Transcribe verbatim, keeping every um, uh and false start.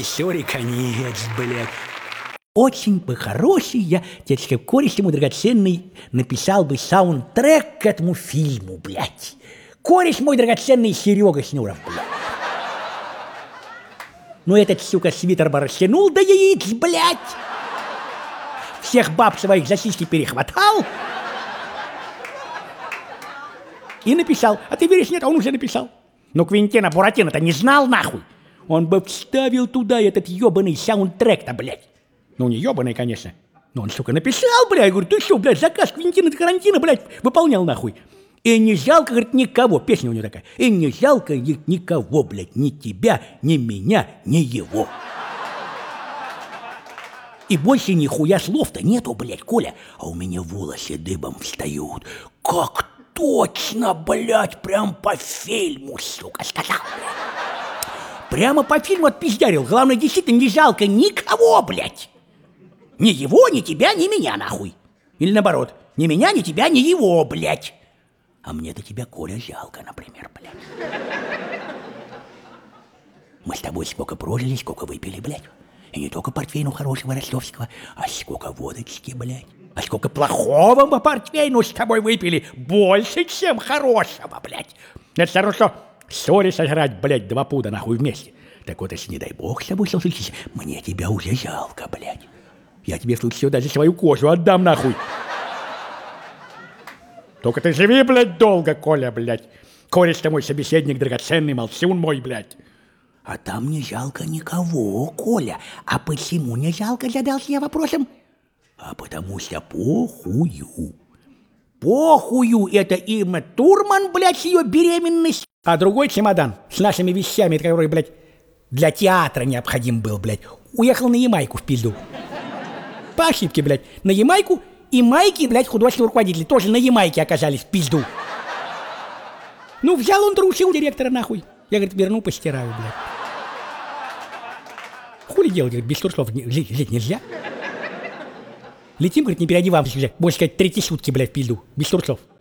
Истории конец, блядь. Очень бы хороший я, дядюшка, кореш ему драгоценный, написал бы саундтрек к этому фильму, блядь. Кореш мой драгоценный Серега Шнуров, блядь. Ну этот, сука, свитер бы растянул до яиц, блядь. Всех баб своих за сиськи перехватал. И написал. А ты веришь, нет, он уже написал. Но Квентина Буратино-то не знал, нахуй. Он бы вставил туда этот ебаный саундтрек-то, блядь. Ну, не ебаный, конечно. Но он, сука, написал, блядь. Я говорю, ты что, блядь, заказ Квентина Тарантино, блядь, выполнял, нахуй. И не жалко, говорит, никого. Песня у него такая. И не жалко никого, блядь, ни тебя, ни меня, ни его. И больше нихуя слов-то нету, блядь, Коля. А у меня волосы дыбом встают. Как точно, блядь, прям по фильму, сука, сказал, блядь. Прямо по фильму отпиздярил. Главное, действительно, не жалко никого, блядь. Ни его, ни тебя, ни меня, нахуй. Или наоборот, ни меня, ни тебя, ни его, блядь. А мне-то тебя, Коля, жалко, например, блядь. Мы с тобой сколько прожили, сколько выпили, блядь. И не только портвейну хорошего ростовского, а сколько водочки, блядь. А сколько плохого мы портвейну с тобой выпили. Больше, чем хорошего, блядь. Это все равно, что ссоре сожрать, блядь, два пуда нахуй вместе. Так вот, если не дай бог с тобой случись, мне тебя уже жалко, блядь. Я тебе в случае всего даже свою кожу отдам, нахуй. Только ты живи, блядь, долго, Коля, блядь. Кореш-то мой собеседник драгоценный, молчун мой, блядь. А там не жалко никого, Коля. А почему не жалко, задался я вопросом? А потому что похую. Похую это Ирма Турман, блядь, с ее беременностью. А другой чемодан с нашими вещами, который, блядь, для театра необходим был, блядь, уехал на Ямайку в пизду. По ошибке, блядь, на Ямайку, и майки, блядь, художественные руководители тоже на Ямайке оказались в пизду. Ну, взял он трусил директора, нахуй. Я, говорит, верну, постираю, блядь. Хули делать, говорит, без трусов жить нельзя. Летим, говорит, не переодеваемся, блядь, больше сказать, третьи сутки, блядь, в пизду, без трусов.